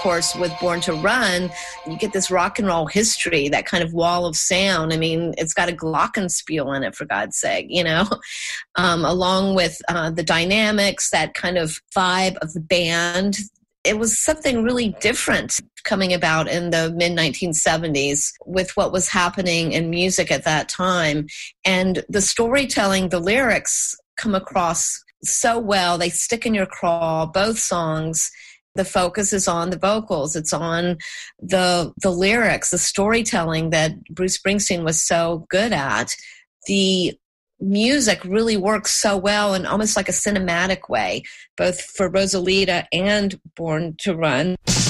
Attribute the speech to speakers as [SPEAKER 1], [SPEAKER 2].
[SPEAKER 1] course, with Born to Run, you get this rock and roll history, that kind of wall of sound. I mean, it's got a glockenspiel in it, for God's sake, along with the dynamics, that kind of vibe of the band. It was something really different coming about in the mid-1970s with what was happening in music at that time. And the storytelling, the lyrics come across so well. They stick in your craw, both songs. The focus is on the vocals. It's on the lyrics, the storytelling that Bruce Springsteen was so good at. The music really works so well in almost like a cinematic way, both for Rosalita and Born to Run.